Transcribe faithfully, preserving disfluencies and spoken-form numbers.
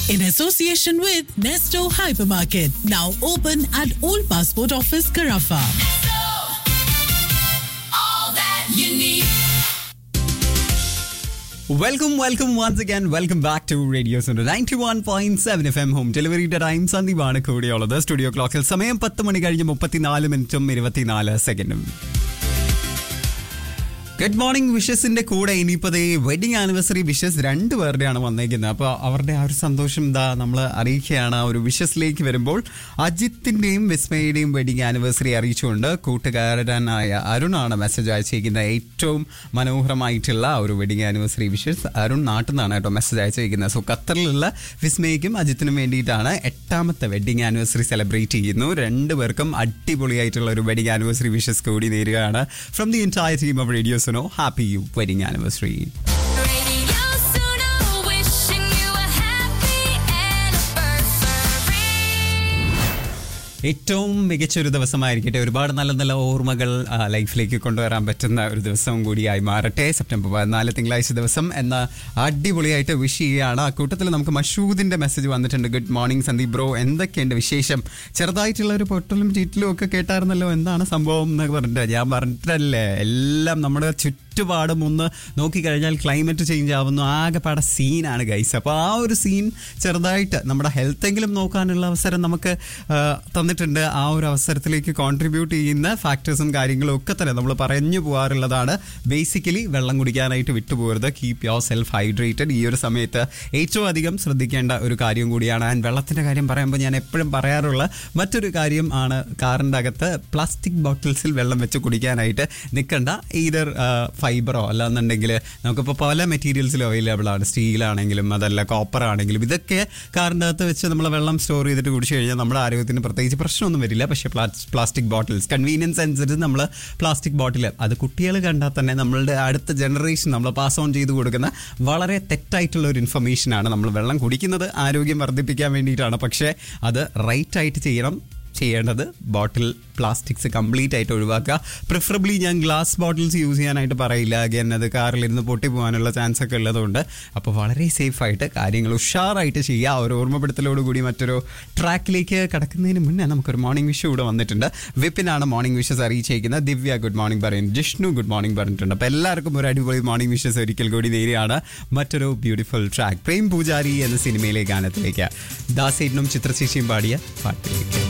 in association with Nesto Hypermarket, now open at Old Passport Office, Carafa. Nesto, all that you need. Welcome, welcome once again. Welcome back to Radio Suno ninety-one point seven F M Home Delivery Time. സന്ദീപാണ് കൂടെയുള്ളത്. Studio ക്ലോക്കിൽ സമയം പത്ത് മണി കഴിഞ്ഞ് മുപ്പത്തിനാല് മിനിറ്റും ഇരുപത്തിനാല് സെക്കൻഡും. Good morning വിഷസിന്റെ കൂടെ ഇനിയിപ്പോൾ ഈ വെഡിങ് ആനിവേഴ്സറി വിഷസ് രണ്ട് പേരുടെയാണ് വന്നേക്കുന്നത്. അപ്പോൾ അവരുടെ ആ ഒരു സന്തോഷം എന്താ നമ്മൾ അറിയിക്കുകയാണ്. ആ ഒരു വിഷസിലേക്ക് വരുമ്പോൾ അജിത്തിന്റെയും വിസ്മയുടെയും വെഡിങ് ആനിവേഴ്സറി അറിയിച്ചുകൊണ്ട് കൂട്ടുകാരനായ അരുണാണ് മെസ്സേജ് അയച്ചിരിക്കുന്നത്. ഏറ്റവും മനോഹരമായിട്ടുള്ള ഒരു വെഡിങ് ആനിവേഴ്സറി വിഷസ് അരുൺ നാട്ടിൽ നിന്നാണ് കേട്ടോ മെസ്സേജ് അയച്ചിരിക്കുന്നത്. സോ ഖത്തറിലുള്ള വിസ്മയ്ക്കും അജിത്തിനും വേണ്ടിയിട്ടാണ് എട്ടാമത്തെ വെഡിങ് ആനിവേഴ്സറി സെലിബ്രേറ്റ് ചെയ്യുന്നു. രണ്ടു പേർക്കും അടിപൊളിയായിട്ടുള്ള ഒരു വെഡിങ് ആനിവേഴ്സറി വിഷസ് കൂടി നേരുകയാണ് from the entire team of radio Suno. Happy wedding anniversary. Radio Suno, wishing you a happy anniversary. ഏറ്റവും മികച്ചൊരു ദിവസമായിരിക്കട്ടെ. ഒരുപാട് നല്ല നല്ല ഓർമ്മകൾ ലൈഫിലേക്ക് കൊണ്ടുവരാൻ പറ്റുന്ന ഒരു ദിവസം കൂടിയായി മാറട്ടെ. സെപ്റ്റംബർ പതിനാല് തിങ്കളാഴ്ച ദിവസം എന്ന അടിപൊളിയായിട്ട് വിഷ് ചെയ്യുകയാണ്. ആ കൂട്ടത്തിൽ നമുക്ക് മഷൂദിന്റെ മെസ്സേജ് വന്നിട്ടുണ്ട്. ഗുഡ് മോർണിംഗ് സന്ദീപ് ബ്രോ, എന്തൊക്കെയുണ്ട് വിശേഷം? ചെറുതായിട്ടുള്ള ഒരു പൊട്ടലും ചീറ്റലും ഒക്കെ കേട്ടായിരുന്നല്ലോ, എന്താണ് സംഭവം എന്നൊക്കെ പറഞ്ഞിട്ട് ഞാൻ പറഞ്ഞിട്ടല്ലേ. എല്ലാം നമ്മുടെ ചുറ്റുപാടും ഒന്ന് നോക്കിക്കഴിഞ്ഞാൽ ക്ലൈമറ്റ് ചേഞ്ച് ആവുന്നു, ആകെപ്പാടെ സീനാണ് ഗൈസ്. അപ്പോൾ ആ ഒരു സീൻ ചെറുതായിട്ട് നമ്മുടെ ഹെൽത്തെങ്കിലും നോക്കാനുള്ള അവസരം നമുക്ക് തന്നിട്ടുണ്ട്. ആ ഒരു അവസരത്തിലേക്ക് കോൺട്രിബ്യൂട്ട് ചെയ്യുന്ന ഫാക്ടേഴ്സും കാര്യങ്ങളും ഒക്കെ തന്നെ നമ്മൾ പറഞ്ഞു പോകാറുള്ളതാണ്. ബേസിക്കലി വെള്ളം കുടിക്കാനായിട്ട് വിട്ടുപോകരുത്. Keep your self hydrated. ഈ ഒരു സമയത്ത് ഏറ്റവും അധികം ശ്രദ്ധിക്കേണ്ട ഒരു കാര്യം കൂടിയാണ്. ആൻഡ് വെള്ളത്തിൻ്റെ കാര്യം പറയുമ്പോൾ ഞാൻ എപ്പോഴും പറയാറുള്ള മറ്റൊരു കാര്യം ആണ്, കാറിൻ്റെ അകത്ത് പ്ലാസ്റ്റിക് ബോട്ടിൽസിൽ വെള്ളം വെച്ച് കുടിക്കാനായിട്ട് നിൽക്കണ്ട. ഈതർ ഫൈബറോ അല്ലാന്നുണ്ടെങ്കിൽ നമുക്കിപ്പോൾ പല മെറ്റീരിയൽസിലും അവൈലബിൾ ആണ്. സ്റ്റീലാണെങ്കിലും അതല്ല കോപ്പർ ആണെങ്കിലും ഇതൊക്കെ കാറിൻ്റെ അകത്ത് വെച്ച് നമ്മൾ വെള്ളം സ്റ്റോർ ചെയ്തിട്ട് കുടിച്ചു കഴിഞ്ഞാൽ നമ്മുടെ ആരോഗ്യത്തിന് പ്രത്യേകിച്ച് പ്രശ്നമൊന്നും വരില്ല. പക്ഷേ പ്ലാസ്റ്റിക് ബോട്ടിൽസ് കൺവീനിയൻസ് അനുസരിച്ച് നമ്മൾ പ്ലാസ്റ്റിക് ബോട്ടിൽ അത് കുട്ടികൾ കണ്ടാൽ തന്നെ നമ്മളുടെ അടുത്ത ജനറേഷൻ നമ്മൾ പാസ് ഓൺ ചെയ്ത് കൊടുക്കുന്ന വളരെ തെറ്റായിട്ടുള്ള ഒരു ഇൻഫർമേഷനാണ്. നമ്മൾ വെള്ളം കുടിക്കുന്നത് ആരോഗ്യം വർദ്ധിപ്പിക്കാൻ വേണ്ടിയിട്ടാണ്. പക്ഷേ അത് റൈറ്റ് ആയിട്ട് ചെയ്യണം. ചെയ്യേണ്ടത് ബോട്ടിൽ പ്ലാസ്റ്റിക്സ് കംപ്ലീറ്റ് ആയിട്ട് ഒഴിവാക്കുക. പ്രിഫറബിളി ഞാൻ ഗ്ലാസ് ബോട്ടിൽസ് യൂസ് ചെയ്യാനായിട്ട് പറയില്ല. അഗൈൻ അത് കാറിലിരുന്ന് പൊട്ടി പോകാനുള്ള ചാൻസ് ഒക്കെ ഉള്ളതുകൊണ്ട് അപ്പോൾ വളരെ സേഫായിട്ട് കാര്യങ്ങൾ ഉഷാറായിട്ട് ചെയ്യുക. ഒരു ഓർമ്മപ്പെടുത്തലോടുകൂടി മറ്റൊരു ട്രാക്കിലേക്ക് കടക്കുന്നതിന് മുന്നേ നമുക്കൊരു മോർണിംഗ് വിഷ് ഇവിടെ വന്നിട്ടുണ്ട്. വിപിനാണ് മോർണിംഗ് വിഷസ് അറിയിച്ചിരിക്കുന്നത്. ദിവ്യ ഗുഡ് മോർണിംഗ് പറയുന്നു. ജിഷ്ണു ഗുഡ് മോർണിംഗ് പറഞ്ഞിട്ടുണ്ട്. അപ്പോൾ എല്ലാവർക്കും ഒരു അടിപൊളി മോർണിംഗ് വിഷസ് ഒരിക്കൽ കൂടി നേരെയാണ്. മറ്റൊരു ബ്യൂട്ടിഫുൾ ട്രാക്ക് പ്രേം പൂജാരി എന്ന സിനിമയിലെ ഗാനത്തിലേക്ക് ദാസേട്ടനും ചിത്രശേഷിയും പാടിയ പാട്ടിലേക്ക്.